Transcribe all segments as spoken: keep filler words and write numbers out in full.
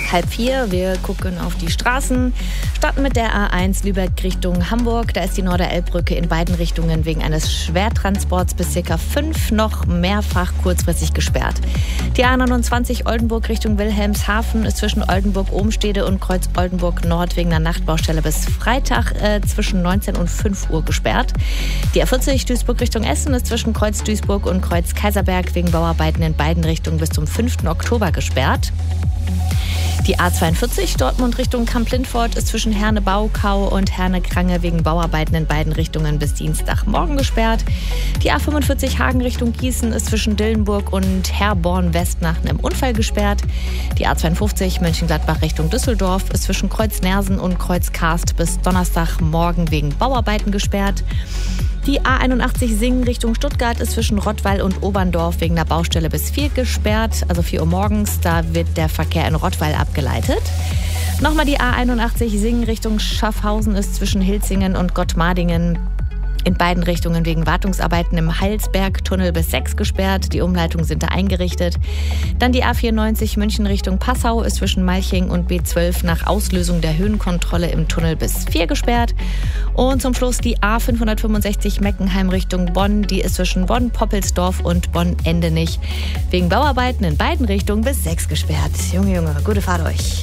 Halb vier, wir gucken auf die Straßen, starten mit der A eins Lübeck Richtung Hamburg. Da ist die Norderelbbrücke in beiden Richtungen wegen eines Schwertransports bis ca. fünf noch mehrfach kurzfristig gesperrt. Die A neunundzwanzig Oldenburg Richtung Wilhelmshaven ist zwischen Oldenburg-Ohmstede und Kreuz Oldenburg Nord wegen einer Nachtbaustelle bis Freitag äh, zwischen neunzehn und fünf Uhr gesperrt. Die A vierzig Duisburg Richtung Essen ist zwischen Kreuz Duisburg und Kreuz Kaiserberg wegen Bauarbeiten in beiden Richtungen bis zum fünften Oktober gesperrt. Die A zweiundvierzig Dortmund Richtung Kamp-Lindfort ist zwischen Herne-Baukau und Herne-Krange wegen Bauarbeiten in beiden Richtungen bis Dienstagmorgen gesperrt. Die A fünfundvierzig Hagen Richtung Gießen ist zwischen Dillenburg und Herborn-West nach einem Unfall gesperrt. Die A zweiundfünfzig Mönchengladbach Richtung Düsseldorf ist zwischen Kreuz-Nersen und Kreuz-Karst bis Donnerstagmorgen wegen Bauarbeiten gesperrt. Die A einundachtzig Singen Richtung Stuttgart ist zwischen Rottweil und Oberndorf wegen einer Baustelle bis vier gesperrt, also vier Uhr morgens. Da wird der Verkehr in Rottweil abgeleitet. Nochmal die A einundachtzig Singen Richtung Schaffhausen ist zwischen Hilzingen und Gottmardingen in beiden Richtungen wegen Wartungsarbeiten im Heilsbergtunnel bis sechs gesperrt. Die Umleitungen sind da eingerichtet. Dann die A vierundneunzig München Richtung Passau ist zwischen Malching und B zwölf nach Auslösung der Höhenkontrolle im Tunnel bis vier gesperrt. Und zum Schluss die A fünfhundertfünfundsechzig Meckenheim Richtung Bonn. Die ist zwischen Bonn-Poppelsdorf und Bonn-Endenich wegen Bauarbeiten in beiden Richtungen bis sechs gesperrt. Junge, Junge, gute Fahrt euch.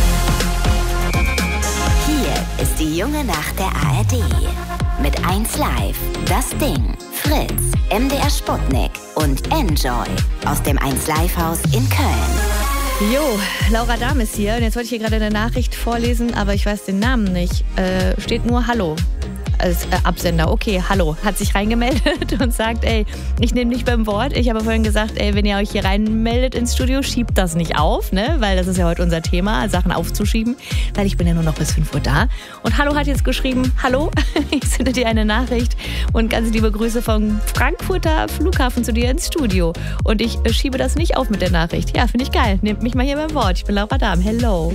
Hier ist die junge Nacht der A R D. Mit eins Live, Das Ding, Fritz, M D R Sputnik und Enjoy aus dem eins Live Haus in Köln. Jo, Laura Dahm ist hier und jetzt wollte ich hier gerade eine Nachricht vorlesen, aber ich weiß den Namen nicht. Äh, steht nur Hallo als äh, Absender. Okay, hallo, hat sich reingemeldet und sagt, ey, ich nehme dich beim Wort. Ich habe vorhin gesagt, ey, wenn ihr euch hier reinmeldet ins Studio, schiebt das nicht auf, ne? Weil das ist ja heute unser Thema, Sachen aufzuschieben, weil ich bin ja nur noch bis fünf Uhr da. Und Hallo hat jetzt geschrieben, hallo, ich sende dir eine Nachricht und ganz liebe Grüße vom Frankfurter Flughafen zu dir ins Studio. Und ich äh, schiebe das nicht auf mit der Nachricht. Ja, finde ich geil. Nehmt mich mal hier beim Wort. Ich bin Laura Dahm. Hello.